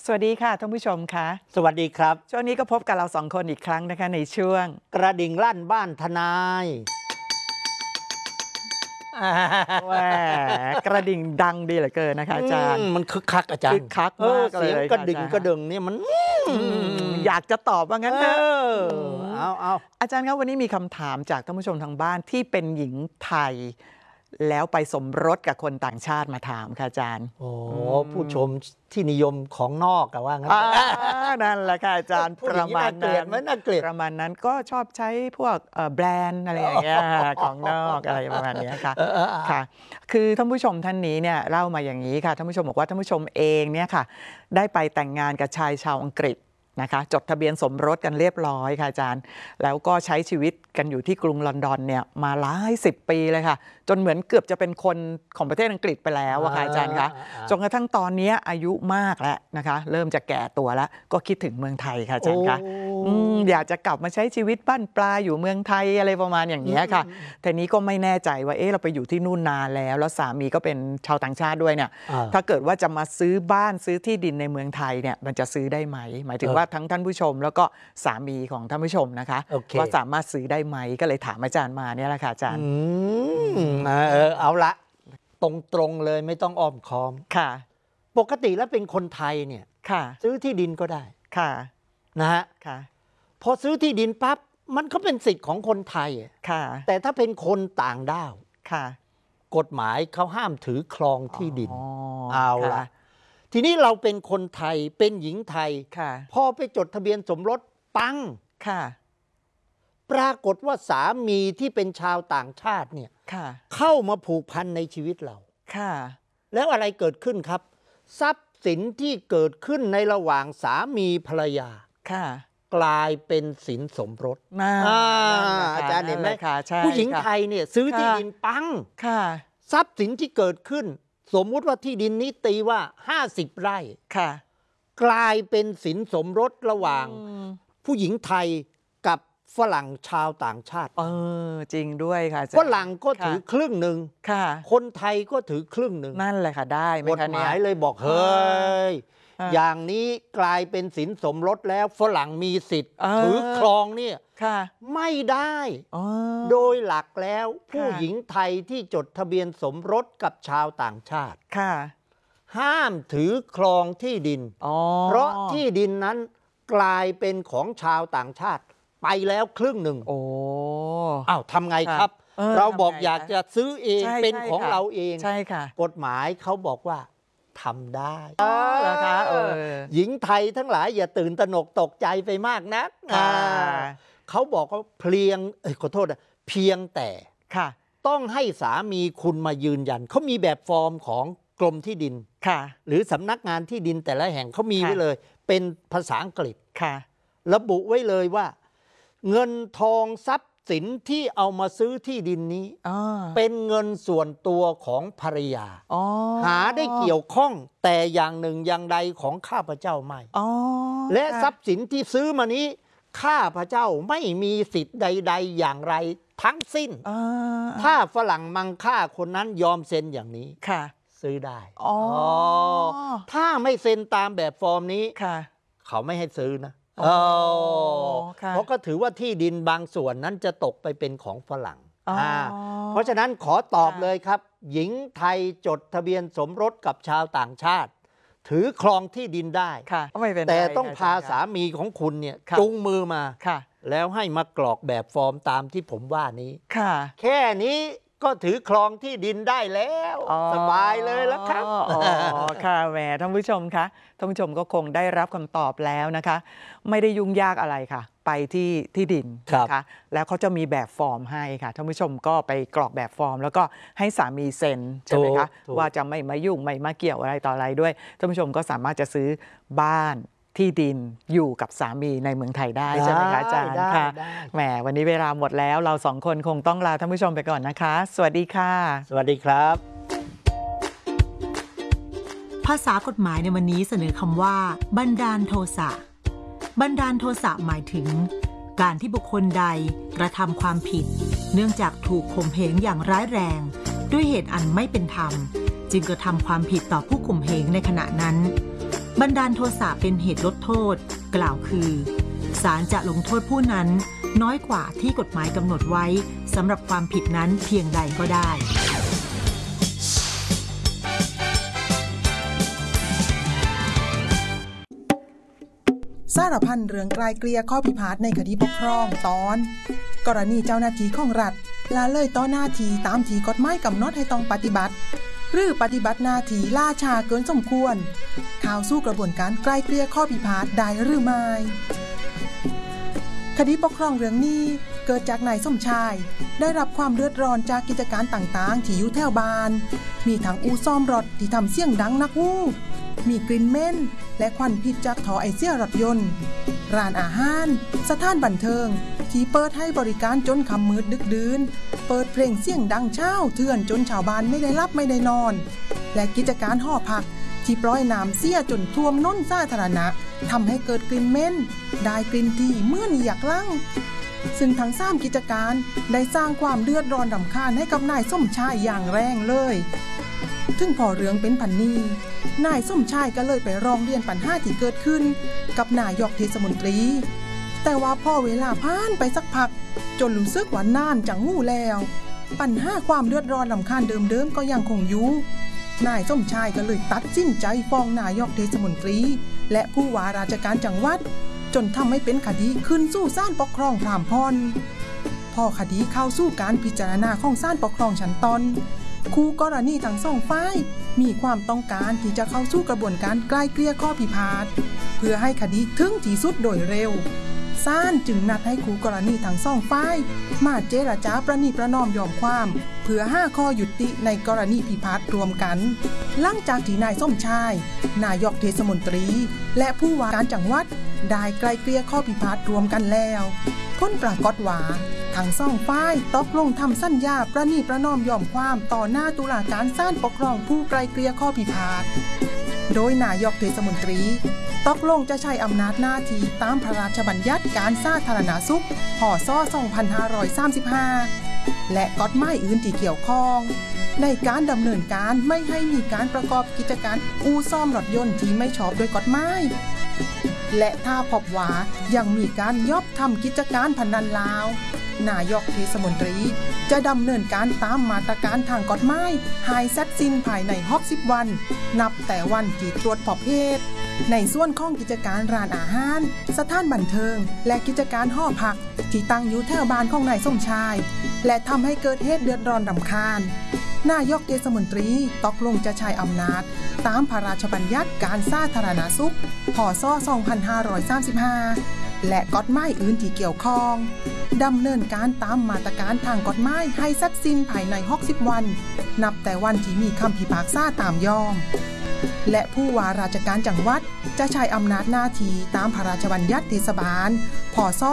สวัสดีค่ะท่านผู้ชมคะสวัสดีครับช่วงนี้ก็พบกับเรา2 คนอีกครั้งนะคะในช่วงกระดิ่งลั่นบ้านทนายแหวกระดิ่งดังดีเหลือเกินนะคะอาจารย์มันคึกคักอาจารย์คึกคักมากเลยเสียงกระดิ่งกระดึงเนี่ยมันอยากจะตอบว่างั้นเถอะเอาอาจารย์ครับวันนี้มีคำถามจากท่านผู้ชมทางบ้านที่เป็นหญิงไทยแล้วไปสมรสกับคนต่างชาติมาถามค่ะอาจารย์โอ้ผู้ชมที่นิยมของนอกอะว่างั้นนั่นแหละค่ะอาจารย์ประมาณนั้นน่าเกลียดประมาณนั้นก็ชอบใช้พวกแบรนด์อะไรอย่างเงี้ยของนอกอะไรประมาณนี้ค่ะค่ะคือท่านผู้ชมท่านนี้เนี่ยเล่ามาอย่างนี้ค่ะท่านผู้ชมบอกว่าท่านผู้ชมเองเนี่ยค่ะได้ไปแต่งงานกับชายชาวอังกฤษนะคะจดทะเบียนสมรสกันเรียบร้อยค่ะอาจารย์แล้วก็ใช้ชีวิตกันอยู่ที่กรุงลอนดอนเนี่ยมาหลาย10 ปีเลยค่ะจนเหมือนเกือบจะเป็นคนของประเทศอังกฤษไปแล้วอะค่ะอาจารย์คะจนกระทั่งตอนนี้อายุมากแล้วนะคะเริ่มจะแก่ตัวแล้วก็คิดถึงเมืองไทยค่ะอาจารย์คะอยากจะกลับมาใช้ชีวิตบ้านปลายอยู่เมืองไทยอะไรประมาณอย่างนี้ค่ะแต่นี้ก็ไม่แน่ใจว่าเราไปอยู่ที่นู่นนานแล้วสามีก็เป็นชาวต่างชาติด้วยเนี่ยถ้าเกิดว่าจะมาซื้อบ้านซื้อที่ดินในเมืองไทยเนี่ยมันจะซื้อได้ไหมหมายถึงว่าทั้งท่านผู้ชมแล้วก็สามีของท่านผู้ชมนะคะว่าสามารถซื้อได้ไหมก็เลยถามอาจารย์มาเนี่ยแหละค่ะอาจารย์เอาละตรงเลยไม่ต้องอ้อมค้อมค่ะปกติแล้วเป็นคนไทยเนี่ยซื้อที่ดินก็ได้ค่ะนะฮะค่ะพอซื้อที่ดินปั๊บมันก็เป็นสิทธิ์ของคนไทยค่ะแต่ถ้าเป็นคนต่างด้าวค่ะกฎหมายเขาห้ามถือครองที่ดินเอาละทีนี้เราเป็นคนไทยเป็นหญิงไทยพอไปจดทะเบียนสมรสปังปรากฏว่าสามีที่เป็นชาวต่างชาติเนี่ยเข้ามาผูกพันในชีวิตเราแล้วอะไรเกิดขึ้นครับทรัพย์สินที่เกิดขึ้นในระหว่างสามีภรรยากลายเป็นสินสมรสอาจารย์เห็นไหมผู้หญิงไทยเนี่ยซื้อที่ดินปังทรัพย์สินที่เกิดขึ้นสมมุติว่าที่ดินนี้ตีว่า50 ไร่กลายเป็นสินสมรสระหว่างผู้หญิงไทยกับฝรั่งชาวต่างชาติจริงด้วยค่ะฝรั่งก็ถือครึ่งหนึ่งคนไทยก็ถือครึ่งหนึ่งนั่นแหละค่ะได้กฎหมายเลยบอกเฮ้ยอย่างนี้กลายเป็นสินสมรสแล้วฝรั่งมีสิทธิ์ถือครองเนี่ยไม่ได้โดยหลักแล้วผู้หญิงไทยที่จดทะเบียนสมรสกับชาวต่างชาติห้ามถือครองที่ดินเพราะที่ดินนั้นกลายเป็นของชาวต่างชาติไปแล้วครึ่งหนึ่งทำไงครับเราบอกอยากจะซื้อเองเป็นของเราเองกฎหมายเขาบอกว่าทำได้นะคะหญิงไทยทั้งหลายอย่าตื่นตระหนกตกใจไปมากนักเขาบอกว่าเพียงแต่ต้องให้สามีคุณมายืนยันเขามีแบบฟอร์มของกรมที่ดินหรือสำนักงานที่ดินแต่ละแห่งเขามีไว้เลยเป็นภาษาอังกฤษระบุไว้เลยว่าเงินทองทรัพย์สินที่เอามาซื้อที่ดินนี้เป็นเงินส่วนตัวของภรรยาหาได้เกี่ยวข้องแต่อย่างหนึ่งอย่างใดของข้าพเจ้าไม่และทรัพย์สินที่ซื้อมานี้ข้าพเจ้าไม่มีสิทธิ์ใดๆอย่างไรทั้งสิ้นถ้าฝรั่งมังค่าคนนั้นยอมเซ็นอย่างนี้ซื้อได้ถ้าไม่เซ็นตามแบบฟอร์มนี้เขาไม่ให้ซื้อนะเพราะก็ถือว่าที่ดินบางส่วนนั้นจะตกไปเป็นของฝรั่งเพราะฉะนั้นขอตอบเลยครับหญิงไทยจดทะเบียนสมรสกับชาวต่างชาติถือครองที่ดินได้แต่ต้องพาสามีของคุณเนี่ยจูงมือมาแล้วให้มากรอกแบบฟอร์มตามที่ผมว่านี้แค่นี้ก็ถือครองที่ดินได้แล้วสบายเลยแล้วครับค่ะแหมท่านผู้ชมคะท่านผู้ชมก็คงได้รับคำตอบแล้วนะคะไม่ได้ยุ่งยากอะไรค่ะไปที่ดินนะคะแล้วเขาจะมีแบบฟอร์มให้ค่ะท่านผู้ชมก็ไปกรอกแบบฟอร์มแล้วก็ให้สามีเซ็นใช่ไหมคะว่าจะไม่มายุ่งไม่มาเกี่ยวอะไรต่ออะไรด้วยท่านผู้ชมก็สามารถจะซื้อบ้านที่ดินอยู่กับสามีในเมืองไทยได้ใช่ไหมคะอาจารย์ค่ะแหมวันนี้เวลาหมดแล้วเรา2 คนคงต้องลาท่านผู้ชมไปก่อนนะคะสวัสดีค่ะสวัสดีครับภาษากฎหมายในวันนี้เสนอคำว่าบันดาลโทสะบันดาลโทสะหมายถึงการที่บุคคลใดกระทำความผิดเนื่องจากถูกข่มเหงอย่างร้ายแรงด้วยเหตุอันไม่เป็นธรรมจึงกระทำความผิดต่อผู้ข่มเหงในขณะนั้นบันดาลโทสะเป็นเหตุลดโทษกล่าวคือศาลจะลงโทษผู้นั้นน้อยกว่าที่กฎหมายกำหนดไว้สำหรับความผิดนั้นเพียงใดก็ได้สารพันเรื่องไกลเกลี่ยข้อพิพาทในคดีปกครองตอนกรณีเจ้าหน้าที่ของรัฐละเลยต่อหน้าที่ตามที่กฎหมายกำหนดให้ต้องปฏิบัติหรือปฏิบัติหน้าที่ล่าช้าเกินสมควรข่าวสู้กระบวนการไกลเกลี่ยข้อพิพาทได้หรือไม่คดีปกครองเรื่องนี้เกิดจากนายสมชายได้รับความเดือดร้อนจากกิจการต่างๆที่อยู่แถวบ้านมีทั้งอู่ซ่อมรถที่ทำเสียงดังนักวู้มีกลิ่นเหม็นและควันพิษจากท่อไอเสียรถยนต์ร้านอาหารสถานบันเทิงที่เปิดให้บริการจนค่ำมืดดึกดื่นเปิดเพลงเสียงดังเช้าเถื่อนจนชาวบ้านไม่ได้หลับไม่ได้นอนและกิจการหอพักที่ปล่อยน้ำเสียจนท่วมน้นสาธารณะทำให้เกิดกลิ่นเหม็นได้กลิ่นที่เหมือนอยากลั่งซึ่งทั้ง3กิจการได้สร้างความเดือดร้อนรำคาญให้กับนายสมชายอย่างแรงเลยถึงพอเรื่องเป็นพันนี้นายสมชายก็เลยไปร้องเรียนปัญหาที่เกิดขึ้นกับนายกเทศมนตรีแต่ว่าพอเวลาผ่านไปสักพักจนรู้สึกว่านานจังงูแล้วปัญหาความเดือดร้อนรำคาญเดิมๆก็ยังคงอยู่นายสมชายก็เลยตัดสินใจฟ้องนายกเทศมนตรีและผู้ว่าราชการจังหวัดจนทำให้เป็นคดีขึ้นสู่ศาลปกครองพรามพรพอคดีเข้าสู่การพิจารณาของศาลปกครองชั้นต้นคู่กรณีทั้งสองฝ่ายมีความต้องการที่จะเข้าสู่กระบวนการไกล่เกลี่ยข้อพิพาทเพื่อให้คดีถึงที่สุดโดยเร็วศาลจึงนัดให้คู่กรณีทั้งสองฝ่ายมาเจรจาประนีประนอมยอมความเพื่อหาข้อยุติในกรณีพิพาทรวมกันหลังจากที่นายสมชายนายกเทศมนตรีและผู้ว่าการจังหวัดได้ไกล่เกลี่ยข้อพิพาทรวมกันแล้วผลปรากฏว่าทั้งสองฝ่ายตกลงทำสัญญาประนีประนอมยอมความต่อหน้าตุลาการศาลปกครองผู้ไกล่เกลี่ยข้อพิพาทโดยนายกเทศมนตรีตกลงจะใช้อำนาจหน้าที่ตามพระราชบัญญัติการสาธารณสุขพ.ศ. 2535และกฎหมายอื่นที่เกี่ยวข้องในการดำเนินการไม่ให้มีการประกอบกิจการอู่ซ่อมรถยนต์ที่ไม่ชอบโดยกฎหมายและถ้าพบว่ายังมีการยอบทำกิจการพนันลาวนายกเทศมนตรีจะดำเนินการตามมาตรการทางกฎหมายให้เสร็จสิ้นภายใน60 วันนับแต่วันที่ตรวจพบเหตุในส่วนของกิจการร้านอาหารสถานบันเทิงและกิจการหอพักที่ตั้งอยู่แถวบ้านของนายสมชายและทำให้เกิดเหตุเดือดร้อนรำคาญนายกเทศมนตรีตกลงจะใช้อำนาจตามพระราชบัญญัติการสาธารณสุขพ.ศ. 2535และกฎหมายอื่นที่เกี่ยวข้องดำเนินการตามมาตรการทางกฎหมายให้เสร็จสิ้นภายใน60 วันนับแต่วันที่มีคำพิพากษาตามยอมและผู้ว่าราชการจังหวัดจะใช้อำนาจหน้าที่ตามพระราชบัญญัติเทศบาลพ.ศ.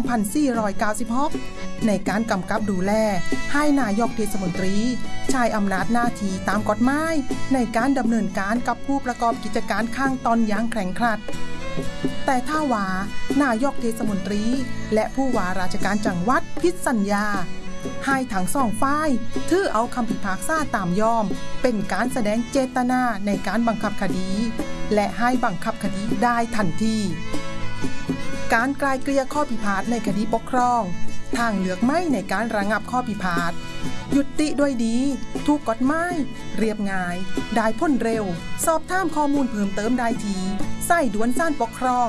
2496ในการกำกับดูแลให้นายกเทศมนตรีใช้อำนาจหน้าที่ตามกฎหมายในการดำเนินการกับผู้ประกอบกิจการข้างตอนอย่างเคร่งครัดแต่ถ้าว่านายกเทศมนตรีและผู้ว่าราชการจังหวัดผิดสัญญาให้ทั้งสองฝ่ายถือเอาคำพิพากษาตามยอมเป็นการแสดงเจตนาในการบังคับคดีและให้บังคับคดีได้ทันทีการไกล่เกลี่ยข้อพิพาทในคดีปกครองทางเลือกไม่ในการระงับข้อพิพาทยุติด้วยดีถูกกฎหมายเรียบง่ายได้ผลเร็วสอบถามข้อมูลเพิ่มเติมได้ที่สายด่วนศาลปกครอง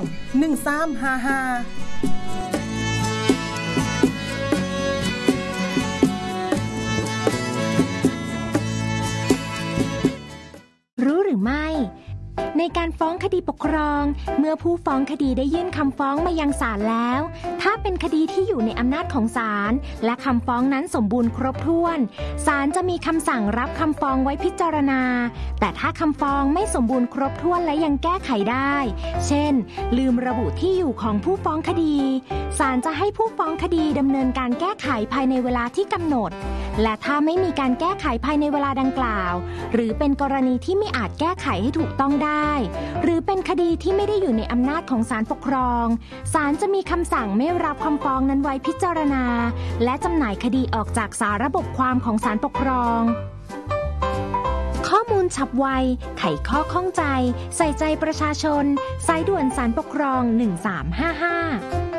1355 รู้หรือไม่ในการฟ้องคดีปกครองเมื่อผู้ฟ้องคดีได้ยื่นคำฟ้องมายังศาลแล้วถ้าเป็นคดีที่อยู่ในอำนาจของศาลและคำฟ้องนั้นสมบูรณ์ครบถ้วนศาลจะมีคำสั่งรับคำฟ้องไว้พิจารณาแต่ถ้าคำฟ้องไม่สมบูรณ์ครบถ้วนและยังแก้ไขได้เช่นลืมระบุที่อยู่ของผู้ฟ้องคดีศาลจะให้ผู้ฟ้องคดีดำเนินการแก้ไขภายในเวลาที่กำหนดและถ้าไม่มีการแก้ไขภายในเวลาดังกล่าวหรือเป็นกรณีที่ไม่อาจแก้ไขให้ถูกต้องได้หรือเป็นคดีที่ไม่ได้อยู่ในอำนาจของศาลปกครองศาลจะมีคำสั่งไม่รับคำฟ้องนั้นไว้พิจารณาและจำหน่ายคดีออกจากสาระบบความของศาลปกครองข้อมูลฉับไวไขข้อข้องใจใส่ใจประชาชนสายด่วนศาลปกครอง1355